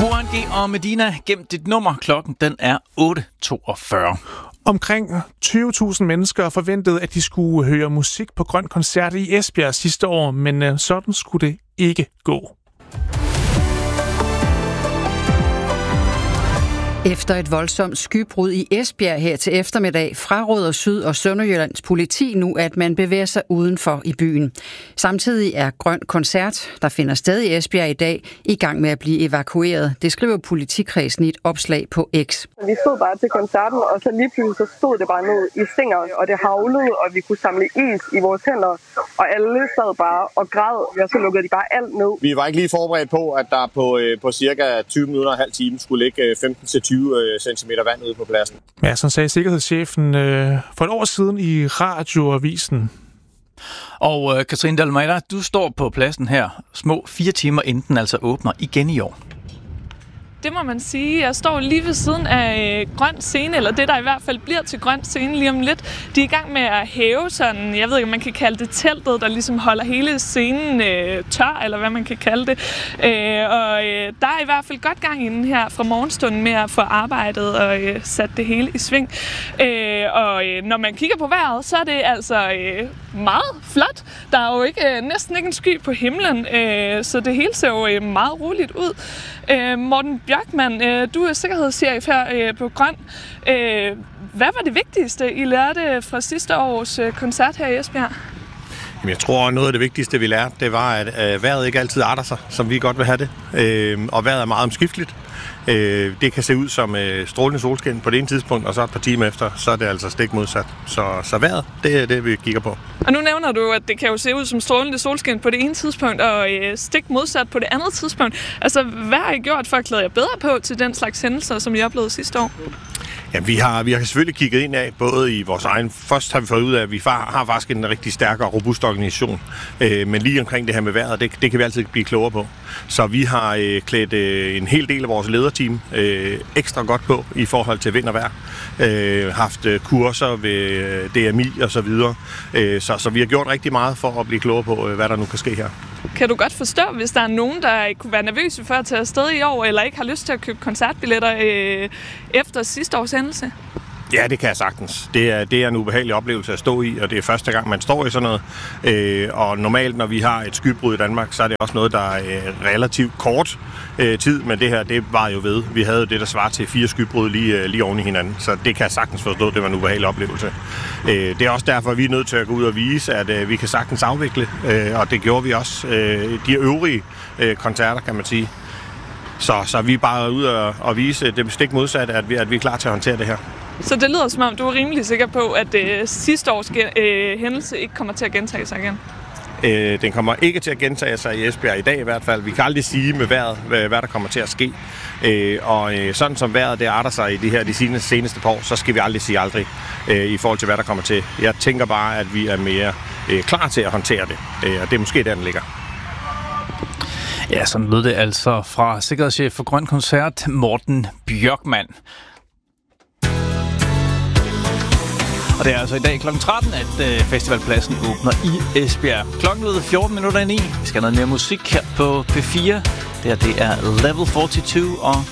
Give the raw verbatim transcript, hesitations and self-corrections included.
Juan G og Medina, gem dit nummer. Klokken den er otte toogfyrre. Omkring tyve tusind mennesker forventede, at de skulle høre musik på Grøn Koncert i Esbjerg sidste år, men sådan skulle det ikke gå. Efter et voldsomt skybrud i Esbjerg her til eftermiddag fraråder Syd- og Sønderjyllands politi nu, at man bevæger sig udenfor i byen. Samtidig er Grøn Koncert, der finder sted i Esbjerg i dag, i gang med at blive evakueret. Det skriver politikredsen i et opslag på X. Vi stod bare til koncerten, og så lige pludselig så stod det bare ned i stænger, og det havlede, og vi kunne samle is i vores hænder, og alle sad bare og græd, og så lukkede de bare alt ned. Vi var ikke lige forberedt på, at der på, på cirka tyve minutter og en halv time skulle ligge femten til tyve centimeter vand ude på pladsen. Ja, sådan sagde sikkerhedschefen øh, for et år siden i radioavisen. Og øh, Katrine Dalmaida, du står på pladsen her små fire timer inden den altså åbner igen i år. Det må man sige. Jeg står lige ved siden af øh, Grøn Scene, eller det, der i hvert fald bliver til Grøn Scene lige om lidt. De er i gang med at hæve sådan, jeg ved ikke, om man kan kalde det teltet, der ligesom holder hele scenen øh, tør, eller hvad man kan kalde det. Øh, og øh, der er i hvert fald godt gang inden her fra morgenstunden med at få arbejdet og øh, sat det hele i sving. Øh, og øh, når man kigger på vejret, så er det altså øh, meget flot. Der er jo ikke, øh, næsten ikke en sky på himlen, øh, så det hele ser jo øh, meget roligt ud. Øh, Morten Bjørkman, øh, du er sikkerhedschef her øh, på Grøn. Øh, hvad var det vigtigste, I lærte fra sidste års øh, koncert her i Esbjerg? Jamen, jeg tror, noget af det vigtigste, vi lærte, det var, at øh, vejret ikke altid arter sig, som vi godt vil have det. Øh, og vejret er meget omskifteligt. Øh, det kan se ud som øh, strålende solskin på det ene tidspunkt, og så et par timer efter, så er det altså stik modsat. Så, så vejret, det er det, vi kigger på. Og nu nævner du, at det kan jo se ud som strålende solskin på det ene tidspunkt, og øh, stik modsat på det andet tidspunkt. Altså, hvad har I gjort for at klæde jer bedre på til den slags hændelser, som I oplevede sidste år? Ja, vi har, vi har selvfølgelig kigget ind af, både i vores egen... Først har vi fået ud af, at vi har faktisk en rigtig stærk og robust organisation. Øh, men lige omkring det her med vejret, det, det kan vi altid blive klogere på. Så vi har øh, klædt øh, en hel del af vores lederteam øh, ekstra godt på i forhold til vind og vejr. Øh, haft øh, kurser ved D M I og så videre. Øh, så, så vi har gjort rigtig meget for at blive klogere på, øh, hvad der nu kan ske her. Kan du godt forstå, hvis der er nogen, der kunne være nervøse for at tage afsted i år, eller ikke har lyst til at købe koncertbilletter øh, efter sidste års hændelse? Ja, det kan jeg sagtens. Det er, det er en ubehagelig oplevelse at stå i, og det er første gang, man står i sådan noget. Øh, og normalt, når vi har et skybrud i Danmark, så er det også noget, der er øh, relativt kort øh, tid, men det her, det var jo ved. Vi havde jo det, der svarer til fire skybrud lige, øh, lige oven i hinanden, så det kan jeg sagtens forstå, det var en ubehagelig oplevelse. Øh, det er også derfor, vi er nødt til at gå ud og vise, at øh, vi kan sagtens afvikle, øh, og det gjorde vi også. Øh, de øvrige øh, koncerter, kan man sige. Så, så vi er bare ude og, og vise det stik modsatte, at vi, at vi er klar til at håndtere det her. Så det lyder som om, du er rimelig sikker på, at øh, sidste års øh, hændelse ikke kommer til at gentage sig igen? Øh, den kommer ikke til at gentage sig i Esbjerg i dag i hvert fald. Vi kan aldrig sige med vejret, hvad, hvad der kommer til at ske. Øh, og øh, sådan som vejret det arter sig i de her de seneste, seneste par år, så skal vi aldrig sige aldrig øh, i forhold til, hvad der kommer til. Jeg tænker bare, at vi er mere øh, klar til at håndtere det. Øh, og det er måske der, den ligger. Ja, sådan lød det altså fra sikkerhedschef for Grøn Koncert, Morten Bjørkman. Og det er altså i dag klokken tretten, at øh, festivalpladsen åbner i Esbjerg. Klokken lød fjorten minutter i ni. Vi skal have noget mere musik her på P fire. Det her, det er Level fireogfyrre og